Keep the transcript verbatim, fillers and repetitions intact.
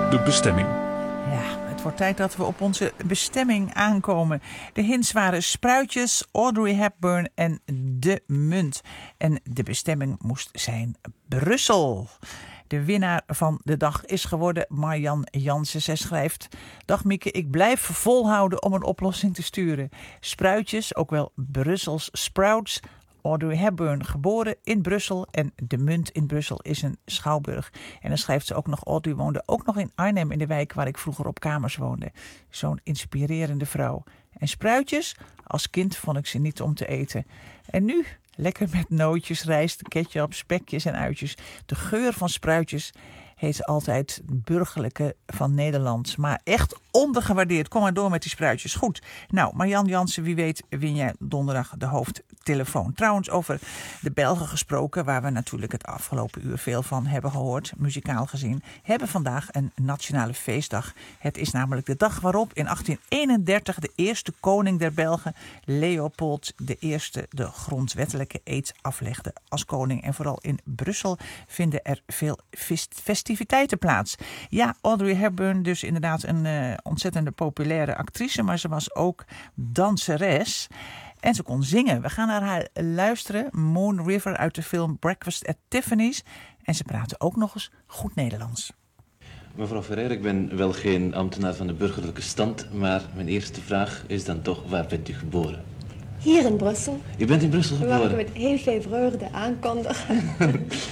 de bestemming. Ja, het wordt tijd dat we op onze bestemming aankomen. De hints waren Spruitjes, Audrey Hepburn en De Munt. En de bestemming moest zijn Brussel. De winnaar van de dag is geworden Marjan Jansen. Zij schrijft: Dag Mieke, ik blijf volhouden om een oplossing te sturen. Spruitjes, ook wel Brussels Sprouts. Audrey Hepburn, geboren in Brussel, en De Munt in Brussel is een schouwburg. En dan schrijft ze ook nog: Audrey woonde ook nog in Arnhem, in de wijk waar ik vroeger op kamers woonde. Zo'n inspirerende vrouw. En spruitjes, als kind vond ik ze niet om te eten. En nu, lekker met nootjes, rijst, ketchup, spekjes en uitjes. De geur van spruitjes heet altijd burgerlijke van Nederland. Maar echt ondergewaardeerd. Kom maar door met die spruitjes. Goed. Nou, Marjan Jansen, wie weet win jij donderdag de hoofdtelefoon. Trouwens, over de Belgen gesproken, waar we natuurlijk het afgelopen uur veel van hebben gehoord, muzikaal gezien, hebben vandaag een nationale feestdag. Het is namelijk de dag waarop in achttien eenendertig de eerste koning der Belgen, Leopold de Eerste, de grondwettelijke eed aflegde als koning. En vooral in Brussel vinden er veel festiviteiten plaats. Ja, Audrey Hepburn, dus inderdaad een uh, ontzettende populaire actrice, maar ze was ook danseres. En ze kon zingen. We gaan naar haar luisteren. Moon River uit de film Breakfast at Tiffany's. En ze praten ook nog eens goed Nederlands. Mevrouw Ferreira, ik ben wel geen ambtenaar van de burgerlijke stand, maar mijn eerste vraag is dan toch: waar bent u geboren? Hier in Brussel. U bent in Brussel geboren? Waar ik met heel veel vreugde aankondig.